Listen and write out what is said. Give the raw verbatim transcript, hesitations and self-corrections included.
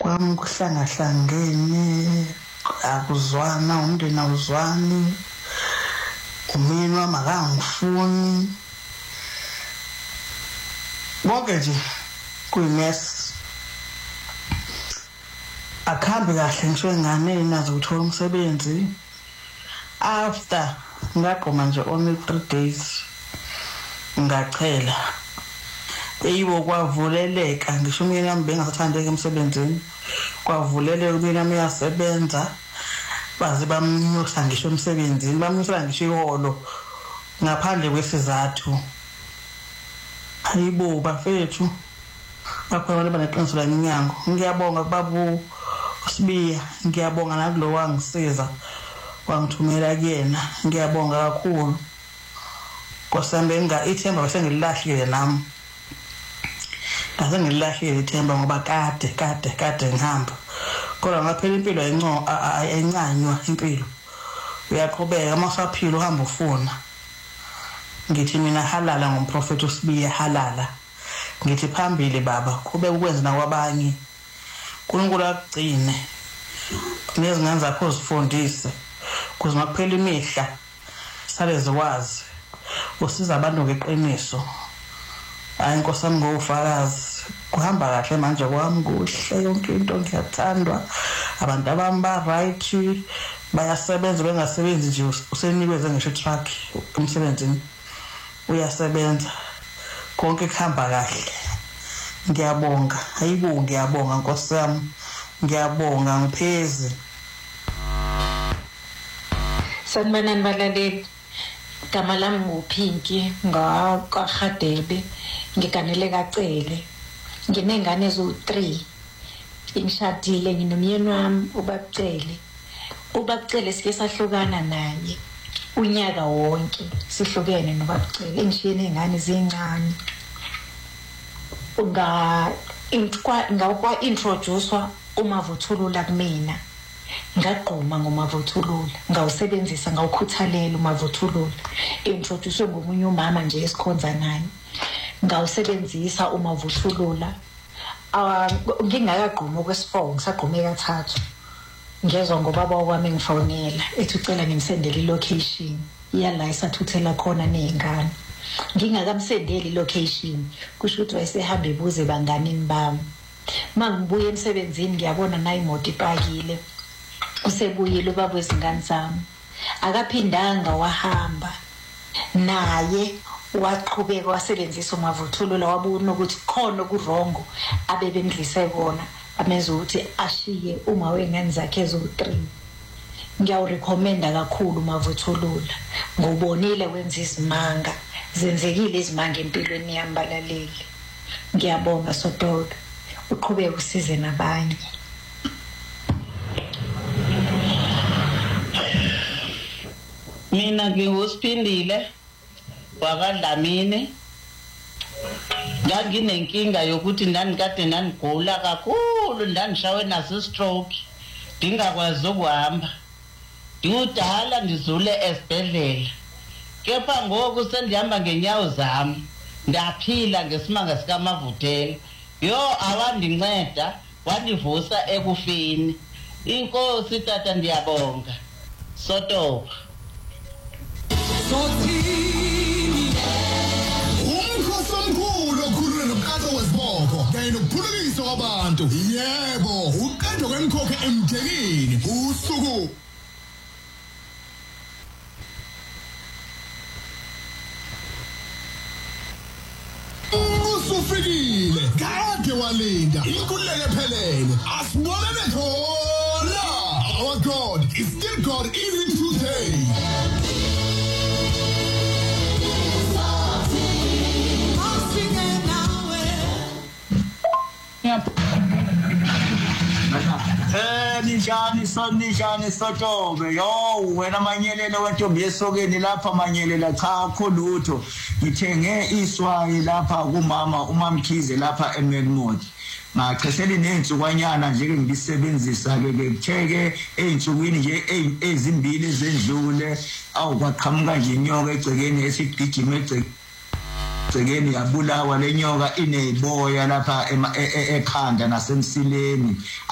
kwami kuhlangahlangene akuzwana umndeni awuzwani umini wami akangifuni bonke nje kuyimess akhambe kahle ngisho ingane nazo uthola umsebenzi after ngaqoma nje only three days ngachela eyibo kwavuleleka ngisho umyeni wami bengasathandeki emsebenzini kwavuleleka umyeni wami uyasebenza baze bamnyusa ngisho emsebenzini bamnyusa ngisho iholo ngaphandle kwesizathu hayibo bafethu bakhona baneqiniso la iminyango ngiyabonga babu uSibiya ngiyabonga nakulo wangisiza wangithumela kuyena ngiyabonga kakhulu kosambe nga ithemba bese ngililahlile nami ngase ngililahlile ithemba ngoba kade kade kade ngihamba kodwa ngaphela impilo ayinco ayincanywa impilo uyaqhubeka amasaphilo uhamba ufuna ngithi mina halala ngomprofeti uSibiya halala ngithi phambili baba kube ukwenza nakwabanye uNkulunkulu akugcine nezingane zakho zifundise kuze ngakuphela imihla sale ziwazi usiza abantu ngeqiniso hayi inkosi yami ngofakazi kuhamba kahle manje kwami kuhle yonke into ngiyathandwa abantu abami ba right bayasebenza bengasebenzi nje usenikweze ngisho truck umsebenzini uyasebenza konke kuhamba kahle ngiyabonga hayibo ngiyabonga nkosi yami ngiyabonga ngiphezi sanibonani balaleli igama lami nguPinki ngakwaHadebe ngiganele kaCele nginengane ezo three ngishadile nginomyeni wami ubaCele ubaCele sike sahlukana naye unyaka wonke sihlukene nobaCele engishiyene ingane zincane nga intwa ngakwa introducewa uMavuthulula kumina ngaqoma ngoMavuthulula ngawusebenzisa ngawukhuthalela uMavuthulula introduce ngomunye umama nje esikhonza naye ngawusebenzisa uMavuthulula ah ngingakaqoma okwesifour ngisaqome kathathu ngezwe ngobaba wami ngifonela ethi ucela ngimsendele ilocation yala isathuthela khona nezingane ngingakamsendeli location kusho ukuthi wayesehamba ebuze banganini bami mangibuye emsebenzini ngiyabona nayi imoto ipakile usebuyile ubaba wezingane zami akaphindanga wahamba naye waqhubeka wasebenzisa uMavuthulula wabona ukuthi khona okurongo abebengilise kona amenza ukuthi ashiye uma wengane zakhe ezo three ngiyawurecommenda kakhulu uMavuthulula ngobonile wenza izimanga zenzekile izimanga empilweni yami balaleli ngiyabonga Sododa uqhubeka usize nabanye mina ngiwuSiphindile wakadlamini nganginenkinga yokuthi ndanikade ndanigula kakhulu ndanishawe naso stroke ndingakwazi ukuhamba ngudala ndizule esibhedlela kepha ngoku sendihamba ngenyawo zami ndaphila ngesimanga sikaMavuthela yo awandinceda wandivusa ekufeni inkosi tata ndiyabonga Sotoba Sothini umkhosi omkhulu okhulule nomqatho wesiboko kanye nokuphulukisa kwabantu yebo uqedwe kwemkhokhe emjekeni usuku usufikile kade walinda inkululeko ephelele asibonane khona our God is still God even today. Eh nijani sonijani Sotobe yo wena manyelelo wentombi yesokeni lapha manyelela cha akho lutho ngithenge iswayi lapha kumama uMamkhize lapha eMelmont ngachesela nezinsukwanyana nje ke ngisebenzisa ke kutheke einsukwini nje ezimbili ezendlule awukwaqhamuka nje inyoka egcekeni esigijima egcekeni yabulawa lenyoka ineboya lapha ekhanda nasemsileni